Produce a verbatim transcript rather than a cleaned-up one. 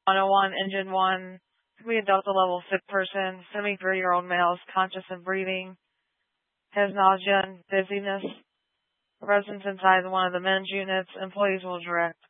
oh one, engine one. Could be a Delta level sick person, seventy-three-year-old male, is conscious and breathing, has nausea and dizziness. Residents inside one of the men's units. Employees will direct.